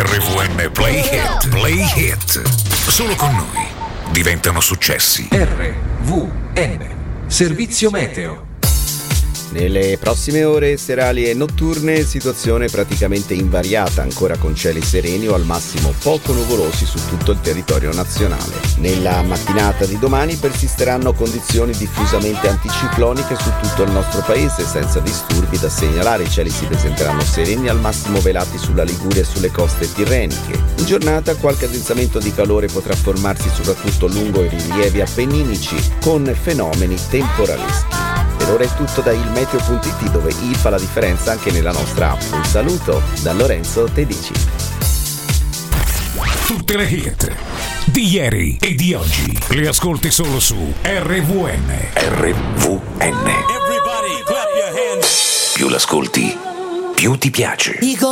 RVN Play Hit. Play Hit. Solo con noi diventano successi. RVN Servizio Meteo. Nelle prossime ore serali e notturne situazione praticamente invariata, ancora con cieli sereni o al massimo poco nuvolosi su tutto il territorio nazionale. Nella mattinata di domani persisteranno condizioni diffusamente anticicloniche su tutto il nostro paese, senza disturbi da segnalare. I cieli si presenteranno sereni, al massimo velati sulla Liguria e sulle coste tirreniche. In giornata qualche addensamento di calore potrà formarsi soprattutto lungo i rilievi appenninici, con fenomeni temporaleschi. Per ora è tutto da ilmeteo.it, dove il fa la differenza anche nella nostra app. Un saluto da Lorenzo Tedici. Tutte le hit di ieri e di oggi le ascolti solo su RVN. RVN. Everybody clap your hands. Più l'ascolti, più ti piace.